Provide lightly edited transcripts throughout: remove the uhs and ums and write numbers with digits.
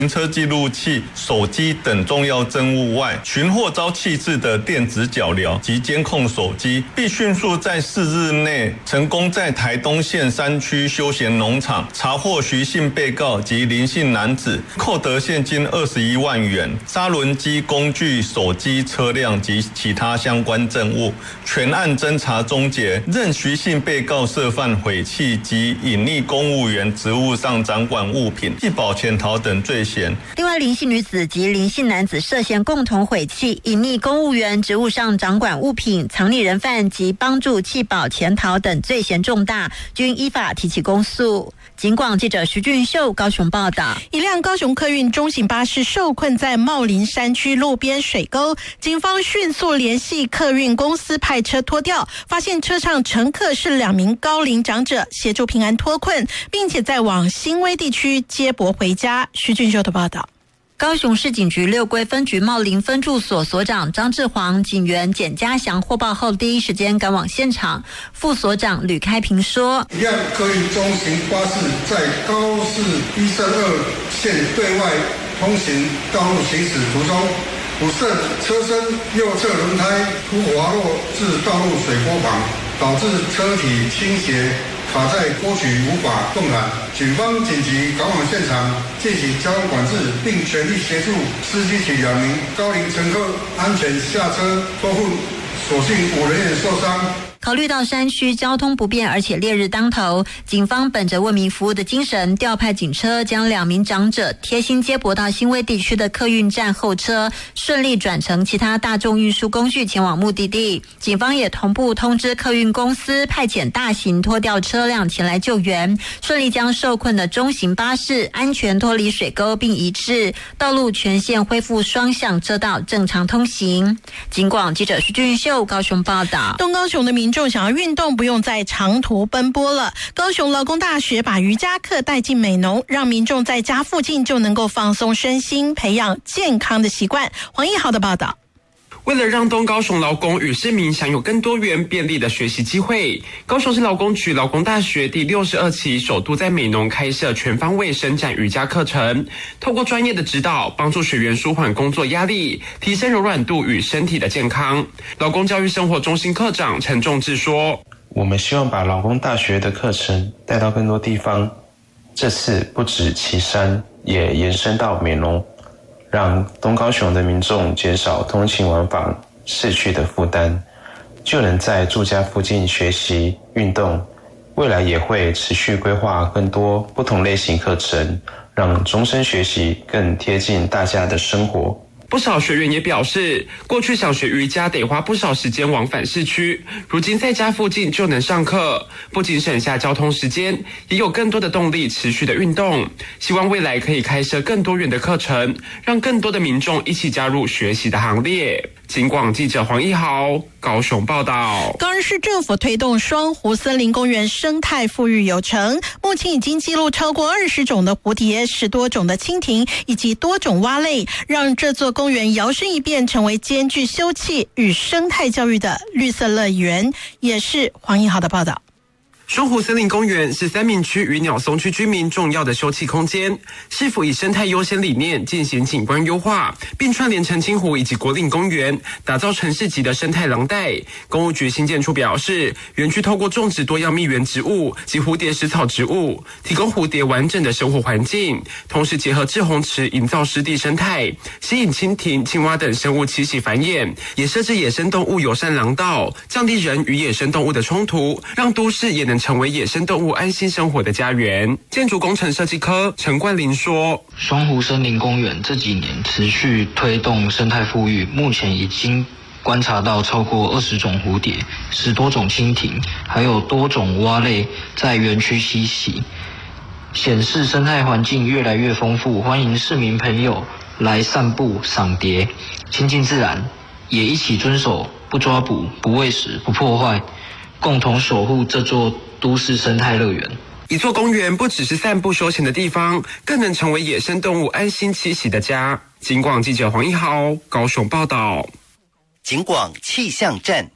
行车记录器、手机等重要证物外，寻获遭弃置的电子脚镣及监控手机，并迅速在4日内成功在台东县山区休闲农场查获徐姓被告及林姓男子，扣得现金21万元、砂轮机、工具、手机、车辆及其他相关证物。全案侦查终结，认徐姓被告涉犯毁弃及隐匿公务员职务上掌管物品、弃保潜逃等罪嫌。 另外，林姓女子及林姓男子涉嫌共同毁弃、隐匿公务员职务上掌管物品、藏匿人犯及帮助弃保潜逃等罪嫌重大，均依法提起公诉。警广记者徐俊秀高雄报道。 一辆高雄客运中型巴士受困在茂林山区路边水沟，警方迅速联系客运公司派车拖吊，发现车上乘客是2名高龄长者，协助平安脱困，并且再往新威地区接驳回家。徐俊秀的报道。 高雄市警局六龟分局茂林分驻所所长张志煌、警员简家祥获报后第一时间赶往现场。副所长吕开平说： 一辆客运中型巴士在高市132线对外通行道路行驶途中，不慎车身右侧轮胎突滑落至道路水沟旁，导致车体倾斜，卡在沟渠无法动弹。警方紧急赶往现场进行交通管制，并全力协助司机及2名高龄乘客安全下车脱困，所幸无人员受伤。 考虑到山区交通不便，而且烈日当头，警方本着为民服务的精神，调派警车将2名长者贴心接驳到新威地区的客运站候车，顺利转乘其他大众运输工具前往目的地。警方也同步通知客运公司派遣大型拖吊车辆前来救援，顺利将受困的中型巴士安全脱离水沟并移至道路全线恢复双向车道正常通行。警广记者徐俊秀高雄报道。 东高雄的民众想要运动，不用再长途奔波了。高雄劳工大学把瑜伽课带进美浓，让民众在家附近就能够放松身心，培养健康的习惯。黄义豪的报道。 为了让东高雄劳工与市民享有更多元便利的学习机会，高雄市劳工局劳工大学第62期首度在美浓开设全方位伸展瑜伽课程，透过专业的指导，帮助学员舒缓工作压力，提升柔软度与身体的健康。劳工教育生活中心课长陈仲志说： 我们希望把劳工大学的课程带到更多地方，这次不止旗山，也延伸到美浓，让东高雄的民众减少通勤往返市区的负担，就能在住家附近学习运动。未来也会持续规划更多不同类型课程，让终身学习更贴近大家的生活。 不少学员也表示，过去想学瑜伽得花不少时间往返市区，如今在家附近就能上课，不仅省下交通时间，也有更多的动力持续的运动。希望未来可以开设更多元的课程，让更多的民众一起加入学习的行列。警广记者黄义豪高雄报道。 高雄市政府推动双湖森林公园生态复育有成，目前已经记录超过20种的蝴蝶、10多种的蜻蜓以及多种蛙类，让这座公园摇身一变成为兼具休憩与生态教育的绿色乐园。也是黄义豪的报道。 双湖森林公园是三民区与鸟松区居民重要的休憩空间，市府以生态优先理念进行景观优化，并串联澄清湖以及国岭公园，打造城市级的生态廊带。公务局新建处表示，园区透过种植多样蜜源植物及蝴蝶食草植物，提供蝴蝶完整的生活环境，同时结合滞洪池营造湿地生态，吸引蜻蜓、青蛙等生物栖息繁衍，也设置野生动物友善廊道，降低人与野生动物的冲突，让都市也能成为野生动物安心生活的家园。建筑工程设计科陈冠霖说： 双湖森林公园这几年持续推动生态复育，目前已经观察到超过20种蝴蝶、10多种蜻蜓，还有多种蛙类在园区栖息，显示生态环境越来越丰富，欢迎市民朋友来散步、赏蝶，亲近自然，也一起遵守不抓捕、不喂食、不破坏，共同守护这座都市生态乐园。 一座公园不只是散步休闲的地方，更能成为野生动物安心栖息的家。警广记者黄义豪高雄报道。 警广气象站。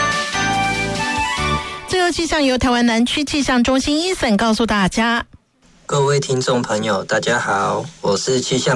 最后气象由台湾南区气象中心伊森告诉大家。 各位听众朋友大家好，我是气象